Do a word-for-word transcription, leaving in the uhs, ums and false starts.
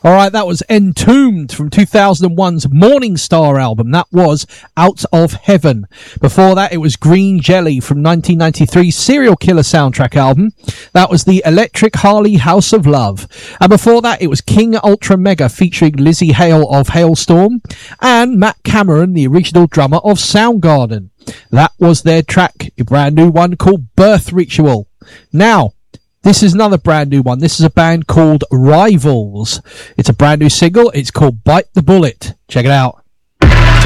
All right, that was Entombed from two thousand one's Morning Star album. That was Out of Heaven. Before that, it was Green Jelly from nineteen ninety-three's Serial Killer soundtrack album. That was the Electric Harley House of Love. And before that, it was King Ultra Mega featuring Lizzie Hale of Hailstorm and Matt Cameron, the original drummer of Soundgarden. That was their track, a brand new one called Birth Ritual. Now, this is another brand new one. This is a band called Rivals. It's a brand new single. It's called Bite the Bullet. Check it out.